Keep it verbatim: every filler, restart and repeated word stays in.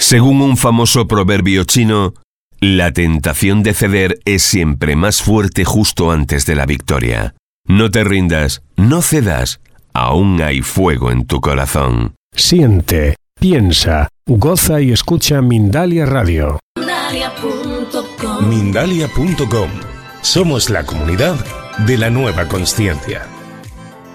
Según un famoso proverbio chino, la tentación de ceder es siempre más fuerte justo antes de la victoria. No te rindas, no cedas, aún hay fuego en tu corazón. Siente, piensa, goza y escucha Mindalia Radio. Mindalia punto com. Mindalia punto com. Somos la comunidad de la nueva consciencia.